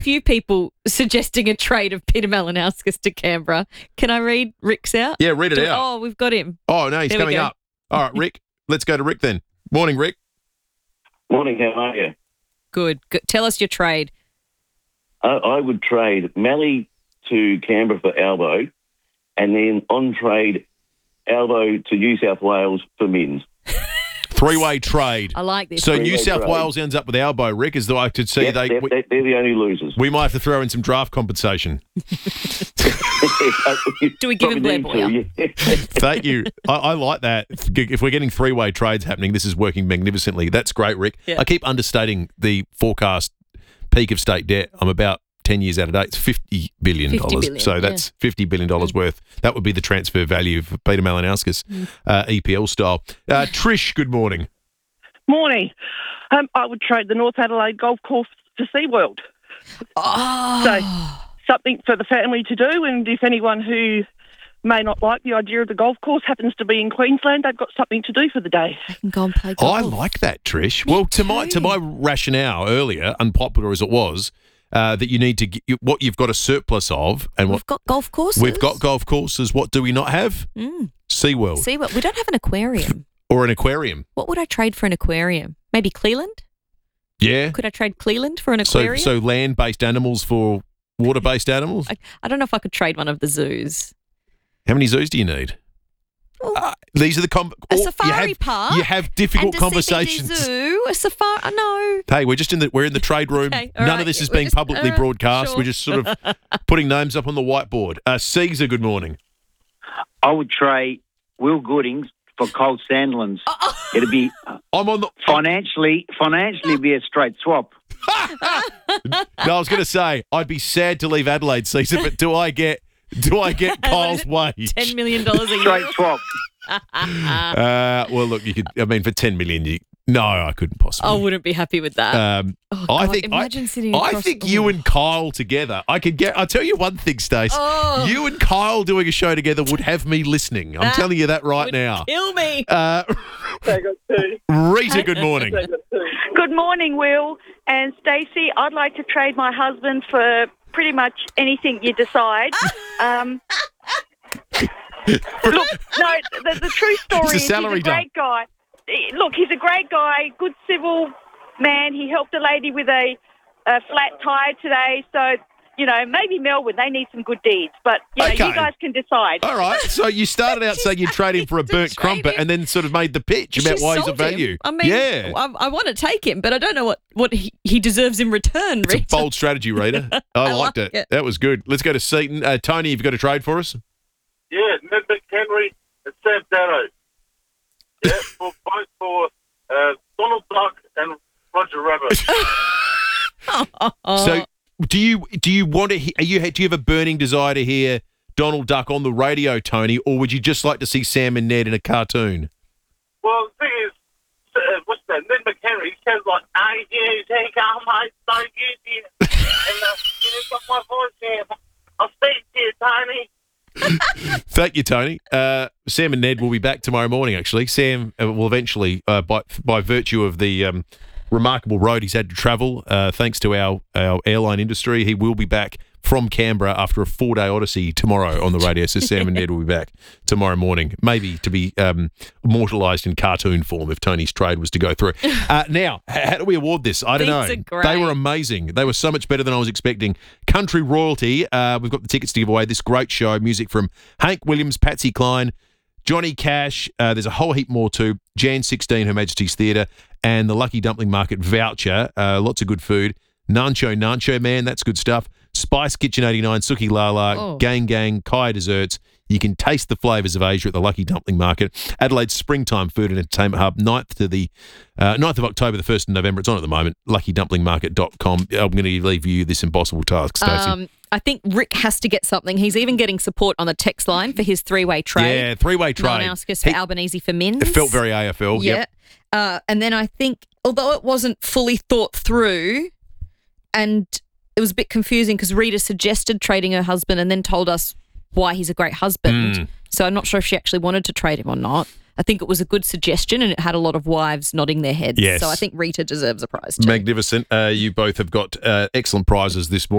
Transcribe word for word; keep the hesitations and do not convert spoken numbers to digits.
few people suggesting a trade of Peter Malinauskas to Canberra. Can I read Rick's out? Yeah, read it Do- out. Oh, we've got him. Oh, no, he's There we coming go. up. All right, Rick, let's go to Rick then. Morning, Rick. Morning, how are you? Good. Good. Tell us your trade. I, I would trade Mallee to Canberra for Albo, and then on trade Albo to New South Wales for Minns. Three-way trade. I like this. So Three-way New South trade. Wales ends up with Albo, Rick, as though I could see Yep, they... they're, we, they're, they're the only losers. we might have to throw in some draft compensation. Do we give him Probably Blair need to, yeah. Thank you. I, I like that. If we're getting three-way trades happening, this is working magnificently. That's great, Rick. Yeah. I keep understating the forecast peak of state debt. I'm about ten years out of date. It's fifty billion dollars. fifty billion, So that's fifty billion dollars worth. That would be the transfer value for Peter Malinauskas, Mm. uh, E P L style. Uh, Trish, good morning. Morning. Um, I would trade the North Adelaide golf course for SeaWorld. Oh. So something for the family to do, and if anyone who may not like the idea of the golf course happens to be in Queensland, they've got something to do for the day. I can go and play Oh, golf. I like that, Trish. Well, to my to too. my rationale earlier, unpopular as it was, uh, that you need to get what you've got a surplus of, and We've what got golf courses. we've got golf courses. What do we not have? Mm. SeaWorld See what? We don't have an aquarium. or an aquarium. What would I trade for an aquarium? Maybe Cleveland? Yeah. Could I trade Cleveland for an So aquarium? so land-based animals for water-based animals. I, I don't know if I could trade one of the zoos. How many zoos do you need? Oh. Uh, these are the com- A oh, you safari have, park You have difficult and a conversations. C B D zoo, a safari. I know. Hey, we're just in the we're in the trade room. Okay, all None right, of this is we're being just- publicly all right, broadcast. sure. We're just sort of putting names up on the whiteboard. Uh, Caesar, good morning. I would trade Will Goodings for Cole Sandlands. It'd be I'm on the. financially, financially be a straight swap. No, I was going to say I'd be sad to leave Adelaide, Caesar, but do I get do I get Kyle's wage? Ten million dollars a year. Straight swap. Uh, well, look, you could. I mean, for ten million, you, no, I couldn't possibly. I wouldn't be happy with that. Um, oh, I God, think imagine I, sitting I across- think you oh. and Kyle together. I could get. I'll tell you one thing, Stace. Oh. You and Kyle doing a show together would have me listening. I'm That telling you that right would now. kill me. Uh, Rita, good morning. Good morning, Will and Stacey. I'd like to trade my husband for pretty much anything you decide. Um, look, no, the, the true story It's a is salary he's a great guy. He- Look, he's a great guy, good civil man. He helped a lady with a, a flat tire today. So, you know, maybe Melbourne, they need some good deeds. But, you know, Okay. you guys can decide. All right. So you started out saying you'd trade him for a To burnt trade crumpet him. and then sort of made the pitch about She why he's a sold him. value. I mean, yeah. I, I want to take him, but I don't know what, what he, he deserves in return, It's a Rita. bold strategy, Rita. I, I liked like it. it. That was good. Let's go to Seaton. Uh, Tony, have you got a trade for us? Yeah, Ned McHenry and Sam Darrow. Yeah, for both for uh, Donald Duck and Roger Rabbit. Oh. So, do you do you want to? he- Are you do you have a burning desire to hear Donald Duck on the radio, Tony, or would you just like to see Sam and Ned in a cartoon? Well, the thing is, uh, what's that? Ned McHenry, he says like, "I do take out my so you and uh, you got my voice here. I'll speak to you, Tony." Thank you, Tony. Uh, Sam and Ned will be back tomorrow morning. Actually, Sam uh, will eventually, uh, by by virtue of the um, remarkable road he's had to travel, uh, thanks to our our airline industry, he will be back from Canberra after a four day odyssey tomorrow on the radio. So Sam and Ned will be back tomorrow morning, maybe to be um, immortalised in cartoon form if Tony's trade was to go through. Uh, now, h- how do we award this? I don't These know. are great. They were amazing. They were so much better than I was expecting. Country Royalty. Uh, we've got the tickets to give away. This great show. Music from Hank Williams, Patsy Cline, Johnny Cash. Uh, there's a whole heap more too. Jan sixteen, Her Majesty's Theatre, and the Lucky Dumpling Market voucher. Uh, lots of good food. Nancho Nancho Man, that's good stuff. Spice Kitchen eighty-nine, Suki Lala, Oh. Gang Gang, Kaya Desserts. You can taste the flavours of Asia at the Lucky Dumpling Market. Adelaide's Springtime Food and Entertainment Hub, ninth to the uh, ninth of October, the first of November. It's on at the moment. lucky dumpling market dot com. I'm going to leave you this impossible task, Stacey. Um, I think Rick has to get something. He's even getting support on the text line for his three-way trade. yeah, three-way trade. Malinauskas for He- Albanese for Minns. It felt very A F L. Yeah. Yep. Uh, and then I think, although it wasn't fully thought through and it was a bit confusing because Rita suggested trading her husband and then told us why he's a great husband. Mm. So I'm not sure if she actually wanted to trade him or not. I think it was a good suggestion and it had a lot of wives nodding their heads. Yes. So I think Rita deserves a prize too. Magnificent. Uh, you both have got uh, excellent prizes this morning.